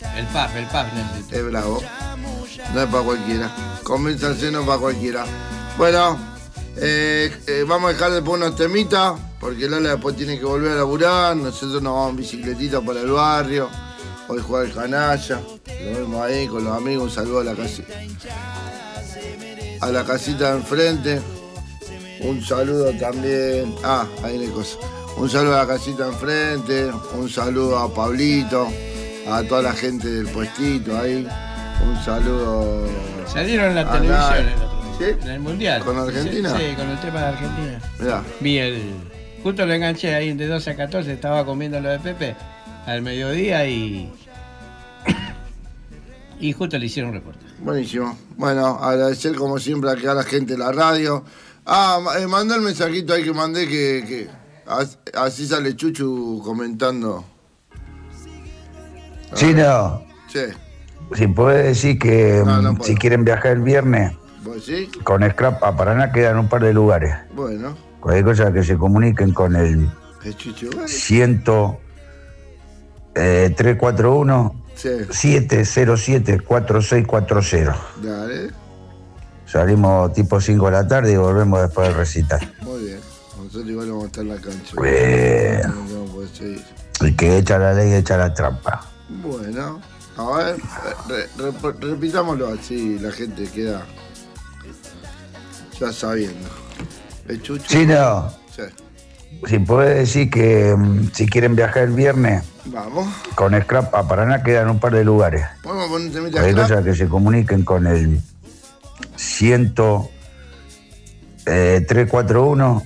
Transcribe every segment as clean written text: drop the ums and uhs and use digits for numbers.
El PAF necesito. Es bravo. No es para cualquiera. Convénzanse, no es para cualquiera. Bueno, vamos a dejar después unos temitas, porque Lola después tiene que volver a laburar. Nosotros nos vamos en bicicletita para el barrio. Hoy juega el canalla. Lo vemos ahí con los amigos. Un saludo a la casita. A la casita de enfrente. Un saludo también. Ahí hay cosas. Un saludo a la casita de enfrente. Un saludo a Pablito. A toda la gente del puestito ahí. Un saludo. Salieron en la televisión el otro día. ¿Sí? En el mundial. ¿Con Argentina? Sí, con el tema de Argentina. Mirá. Vi justo lo enganché ahí de 12 a 14, estaba comiendo lo de Pepe al mediodía y justo le hicieron un reporte. Buenísimo. Bueno, agradecer como siempre acá a la gente de la radio. Mandá el mensajito ahí que mandé que así sale Chuchu comentando. Chino, Sí. si puede decir que No puedo. si quieren viajar el viernes ¿Vos sí? con Scrap a Paraná quedan un par de lugares. Bueno. Cualquier cosa que se comuniquen con el Es Chuchu. Bueno. 341 Sí. 707-4640. Dale. Salimos tipo 5 de la tarde y volvemos después del recital. Muy bien. Nosotros igual vamos a estar en la cancha. No puede seguir. El que echa la ley echa la trampa. Bueno. A ver, repitámoslo así, la gente queda ya sabiendo. ¿Es Chuchu? Chino, Sí. si puede decir que si quieren viajar el viernes Vamos. con Scrap a Paraná quedan un par de lugares. Vamos a poner un temita Cualquier Scrap. cosa que se comuniquen con el 341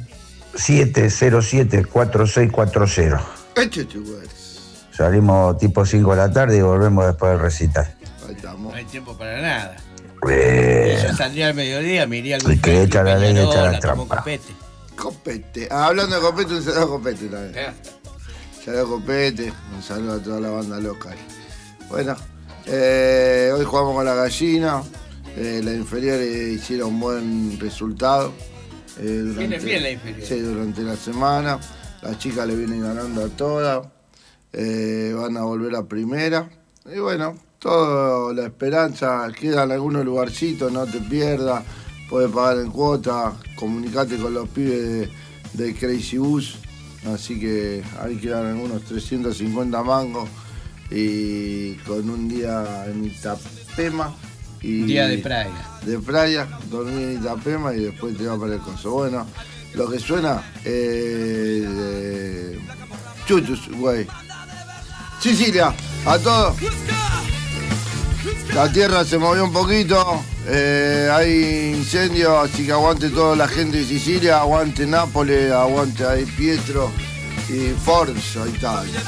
707-4640. Es Chuchu, güey. Salimos tipo 5 de la tarde y volvemos después del recital. Ahí estamos. No hay tiempo para nada. Eh, Yo saldría al mediodía, me iría al El que echa la ley echa la tomo trampa. copete. Copete. Hablando de copete, un saludo a copete también. Saludo a copete. Un saludo a toda la banda local. Bueno, hoy jugamos con la gallina. La inferior hicieron buen resultado. Viene bien la inferior. Sí, durante la semana. Las chicas le vienen ganando a todas. Van a volver a primera. Y bueno, toda la esperanza. Quedan algunos lugarcitos, no te pierdas. Puedes pagar en cuota. Comunicate con los pibes de Crazy Bus. Así que ahí quedan algunos 350 mangos. Y con un día en Itapema. Y Día de playa. De playa, dormir en Itapema y después te va para el coso. Bueno, lo que suena Chuchus, güey. Sicilia, a todos. La tierra se movió un poquito, hay incendio, así que aguante toda la gente de Sicilia, aguante Nápoles, aguante ahí Pietro y Forza, ahí está.